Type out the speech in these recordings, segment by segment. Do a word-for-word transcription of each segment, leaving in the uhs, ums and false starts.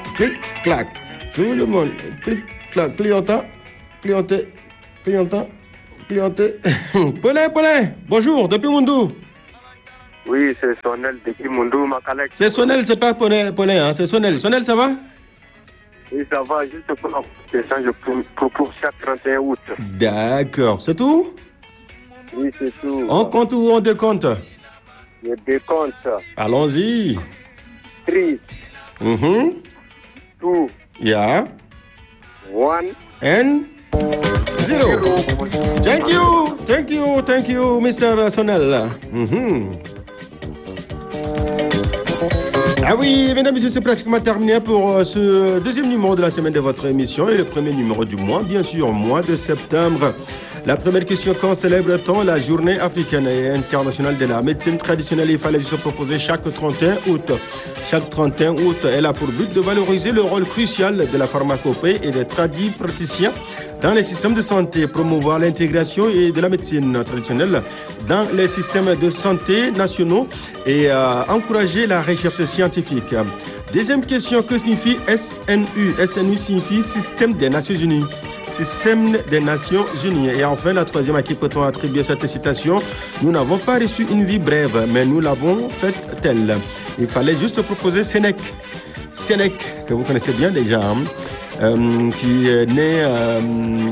Clic, clac. Tout le monde. Clic, clac. Clientin. Clienté. Clientin. Clienté. Paulin, Paulin. Bonjour, depuis Mundou. Oui, c'est Sonel depuis Mundou, ma collègue. C'est Sonel, c'est pas Paulin, Paulin hein, c'est Sonel. Sonel, ça va? Oui, ça va, juste pour la question, pour, pour, pour chaque trente et un août. D'accord, c'est tout? Oui, c'est tout. On compte ou on décompte? Je décompte. Allons-y. Three. Mm-hmm. Two. Yeah. One. And zero. Zero. Thank you, thank you, thank you, Mister Sonel. Mm-hmm. Ah oui, mesdames et messieurs, c'est pratiquement terminé pour ce deuxième numéro de la semaine de votre émission et le premier numéro du mois, bien sûr, mois de septembre. La première question, quand célèbre-t-on la journée africaine et internationale de la médecine traditionnelle? Il fallait se proposer chaque trente et un août. Chaque trente et un août, elle a pour but de valoriser le rôle crucial de la pharmacopée et des tradis praticiens dans les systèmes de santé, promouvoir l'intégration et de la médecine traditionnelle dans les systèmes de santé nationaux et euh, encourager la recherche scientifique. Deuxième question, que signifie S N U? S N U signifie Système des Nations Unies. Système des Nations Unies. Et enfin, la troisième à qui peut-on attribuer cette citation? Nous n'avons pas reçu une vie brève, mais nous l'avons faite telle. Il fallait juste proposer Sénèque. Sénèque, que vous connaissez bien déjà, hein, euh, qui est né euh,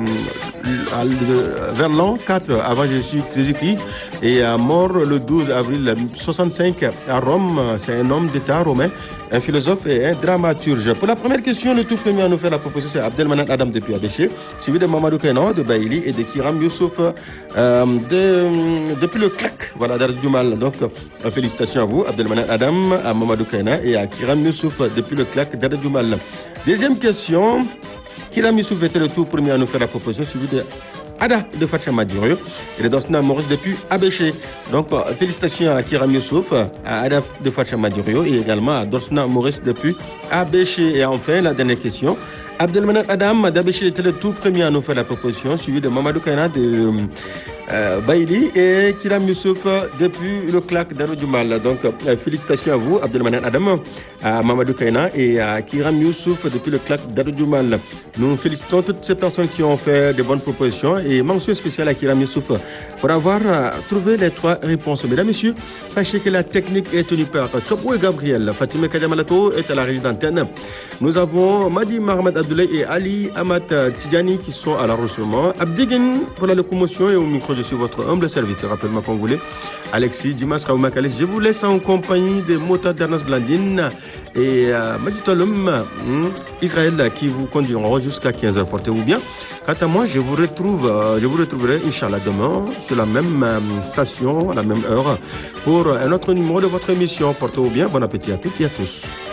vers l'an quatre avant Jésus-Christ et est mort le douze avril soixante-cinq à Rome. C'est un homme d'État romain, un philosophe et un dramaturge. Pour la première question, le tout premier à nous faire la proposition, c'est Abdelmanan Adam depuis Abéché, suivi de Mamadou Kainan de Baïli et de Kiram Youssouf euh, de, depuis le C L A C, voilà, d'Ardoumal. Donc, euh, félicitations à vous, Abdelmanan Adam, à Mamadou Kainan et à Kiram Youssouf depuis le C L A C d'Ardoumal. Deuxième question, Kiram Youssouf était le tout premier à nous faire la proposition, suivi de Ada de Fatchama Diorio et de Dorsna Maurice depuis Abéché. Donc, euh, félicitations à Kiram Youssouf, à Ada de Fatchama Diorio et également à Dorsna Maurice depuis Abéché. Et enfin, la dernière question. Abdelmanan Adam d'Abéché était le tout premier à nous faire la proposition, suivi de Mamadou Kainan de euh, Baïli et Kiram Youssouf depuis le C L A C d'Arodjoumal. Donc, euh, félicitations à vous, Abdelmanan Adam, à Mamadou Kainan et à Kiram Youssouf depuis le C L A C d'Arodjoumal. Nous félicitons toutes ces personnes qui ont fait de bonnes propositions et mention spéciale à Kiram Youssouf pour avoir euh, trouvé les trois réponses. Mesdames, Messieurs, sachez que la technique est tenue par Tchopou et Gabriel. Fatima Kadiamalato est à la régie d'antenne. Nous avons Madi Mohamed Abdoulaye et Ali Amat Tidjani qui sont à l'enregistrement. Abdigin pour la locomotion et au micro, je suis votre humble serviteur, rappellement congolais, Alexis Dimas Kaoumakale. Je vous laisse en compagnie des moteurs d'Ernest Blandine et euh, Madi Tolum, hum, Israël, qui vous conduiront jusqu'à quinze heures. Portez-vous bien. Quant à moi, je vous retrouve, euh, je vous retrouverai, Inch'Allah, demain, sur la même euh, station, à la même heure, pour un autre numéro de votre émission. Portez-vous bien. Bon appétit à toutes et à tous.